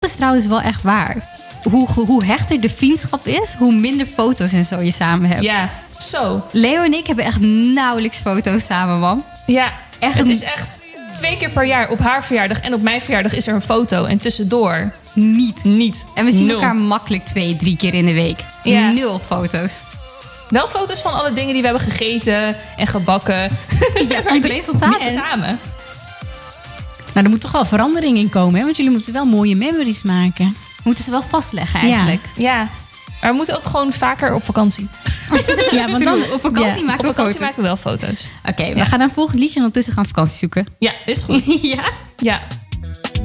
Dat is trouwens wel echt waar. Hoe hechter de vriendschap is, hoe minder foto's en zo je samen hebt. Ja, zo. Leo en ik hebben echt nauwelijks foto's samen, man. Ja, Echt het is echt 2 keer per jaar op haar verjaardag en op mijn verjaardag is er een foto. En tussendoor niet. En we zien 0. elkaar makkelijk 2-3 keer in de week. Ja. 0 foto's. Wel foto's van alle dingen die we hebben gegeten en gebakken. Ja, van het resultaat. Niet samen. Nou, er moet toch wel verandering in komen, hè? Want jullie moeten wel mooie memories maken. We moeten ze wel vastleggen eigenlijk. Ja, maar we moeten ook gewoon vaker op vakantie. Ja, want dan Op vakantie ja. maken Op we vakantie foto's. maken we wel foto's. Oké, we gaan naar een volgend liedje en ondertussen gaan we vakantie zoeken. Ja, is goed. Ja? Ja.